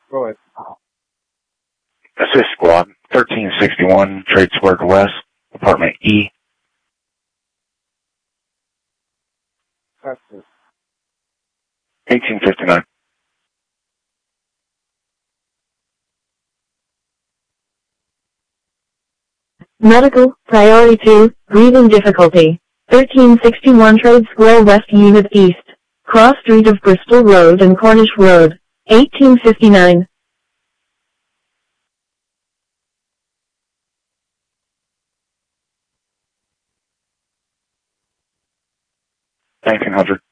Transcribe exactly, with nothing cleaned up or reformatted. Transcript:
Go ahead. Assist squad, thirteen sixty-one, Trade Square West, apartment E. Texas. eighteen fifty-nine. Medical, priority two, breathing difficulty. thirteen sixty-one Trade Square West Unit East. Cross Street of Bristol Road and Cornish Road. eighteen fifty-nine. nineteen hundred.